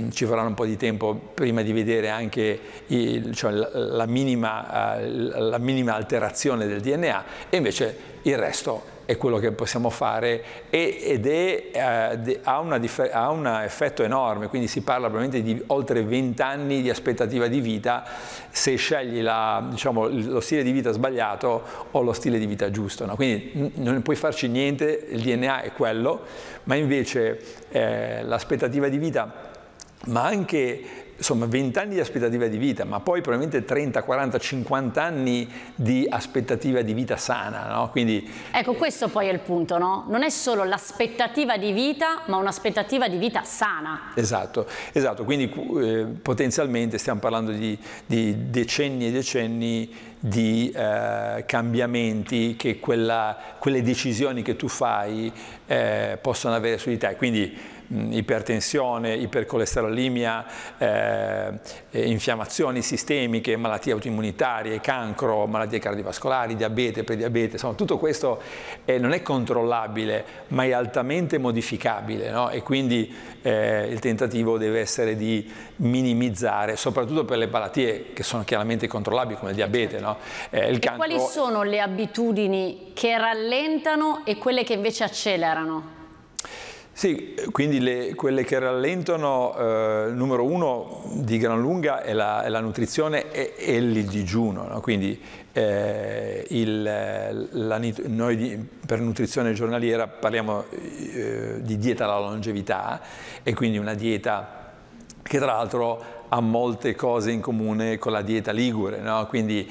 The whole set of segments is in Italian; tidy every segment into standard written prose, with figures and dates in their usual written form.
ci vorrà un po' di tempo prima di vedere anche la minima alterazione del DNA, e invece il resto è quello che possiamo fare, ha un effetto enorme. Quindi si parla probabilmente di oltre 20 anni di aspettativa di vita se scegli lo stile di vita sbagliato o lo stile di vita giusto, no? Quindi non puoi farci niente, il DNA è quello, ma invece l'aspettativa di vita, ma anche insomma 20 anni di aspettativa di vita, ma poi probabilmente 30, 40, 50 anni di aspettativa di vita sana, no? Quindi, ecco, questo poi è il punto, no? Non è solo l'aspettativa di vita, ma un'aspettativa di vita sana. Esatto, esatto. Quindi potenzialmente stiamo parlando di decenni e decenni di cambiamenti che quelle decisioni che tu fai possono avere su di te. Quindi ipertensione, ipercolesterolemia, infiammazioni sistemiche, malattie autoimmunitarie, cancro, malattie cardiovascolari, diabete, prediabete, insomma tutto questo non è controllabile, ma è altamente modificabile, no? E quindi il tentativo deve essere di minimizzare, soprattutto per le malattie che sono chiaramente controllabili come il diabete, no? Il cancro. Quali sono le abitudini che rallentano e quelle che invece accelerano? Sì, quindi quelle che rallentano, numero uno di gran lunga è la nutrizione e il digiuno, no? Quindi noi per nutrizione giornaliera parliamo di dieta alla longevità, e quindi una dieta che tra l'altro ha molte cose in comune con la dieta ligure, no? Quindi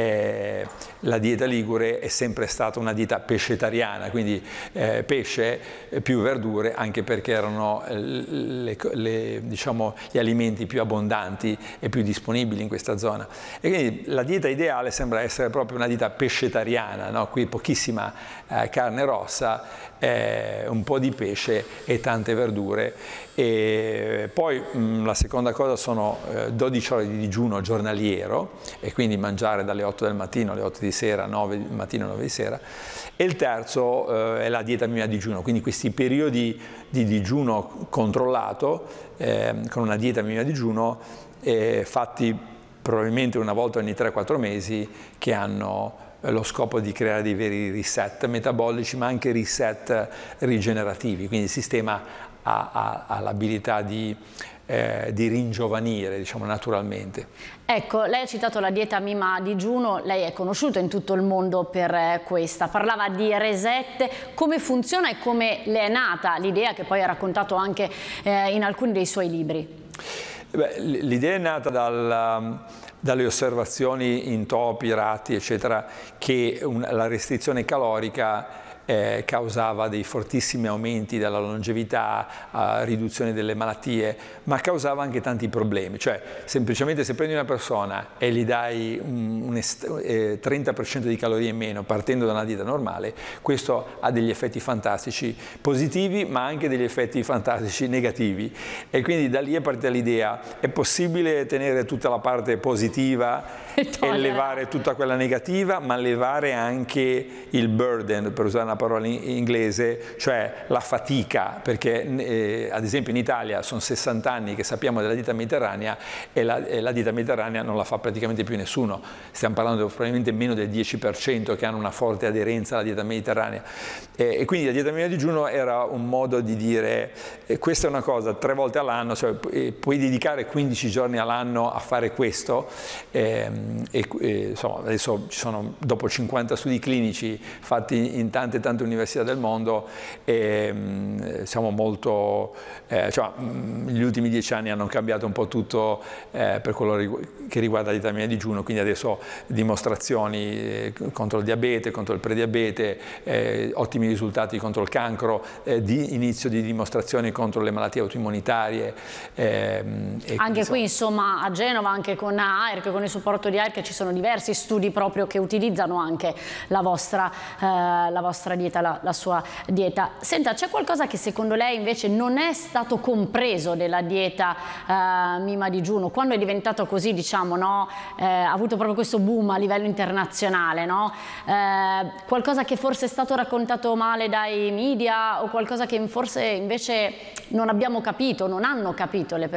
la dieta ligure è sempre stata una dieta pescetariana, quindi pesce più verdure, anche perché erano diciamo, gli alimenti più abbondanti e più disponibili in questa zona. E quindi la dieta ideale sembra essere proprio una dieta pescetariana, no? Qui pochissima carne rossa, un po' di pesce e tante verdure. E poi la seconda cosa sono 12 ore di digiuno giornaliero, e quindi mangiare dalle 8 del mattino alle 8 di sera, 9 del mattino, 9 di sera. E il terzo è la dieta mima digiuno, quindi questi periodi di digiuno controllato, con una dieta mima digiuno, fatti probabilmente una volta ogni 3-4 mesi, che hanno lo scopo di creare dei veri reset metabolici, ma anche reset rigenerativi, quindi il sistema ha l'abilità di ringiovanire, diciamo, naturalmente. Ecco, lei ha citato la dieta mima digiuno, lei è conosciuto in tutto il mondo per questa, parlava di reset. Come funziona e come le è nata l'idea, che poi ha raccontato anche in alcuni dei suoi libri? L'idea è nata dalle osservazioni in topi, ratti, eccetera, che la restrizione calorica causava dei fortissimi aumenti della longevità, riduzione delle malattie, ma causava anche tanti problemi. Cioè, semplicemente se prendi una persona e gli dai un 30% di calorie in meno partendo da una dieta normale, questo ha degli effetti fantastici positivi, ma anche degli effetti fantastici negativi. E quindi da lì è partita l'idea: è possibile tenere tutta la parte positiva e levare tutta quella negativa, ma levare anche il burden, per usare una parola inglese, cioè la fatica, perché ad esempio in Italia sono 60 anni che sappiamo della dieta mediterranea, e la dieta mediterranea non la fa praticamente più nessuno. Stiamo parlando probabilmente meno del 10% che hanno una forte aderenza alla dieta mediterranea, e quindi la dieta mia digiuno era un modo di dire: questa è una cosa 3 volte all'anno, cioè puoi dedicare 15 giorni all'anno a fare questo. Insomma, adesso ci sono dopo 50 studi clinici fatti in tante università del mondo, e siamo molto, gli ultimi 10 anni hanno cambiato un po' tutto per quello che riguarda la dieta mia digiuno, quindi adesso dimostrazioni contro il diabete, contro il prediabete, ottimi risultati contro il cancro, inizio di dimostrazioni contro le malattie autoimmunitarie. Anche qui insomma a Genova, anche con AIRC, con il supporto di AIRC, ci sono diversi studi proprio che utilizzano anche la vostra dieta, la sua dieta. Senta, c'è qualcosa che secondo lei invece non è stato compreso della dieta mima digiuno, quando è diventato così, diciamo, no? Ha avuto proprio questo boom a livello internazionale, no? Qualcosa che forse è stato raccontato male dai media, o qualcosa che forse invece non abbiamo capito, non hanno capito le persone?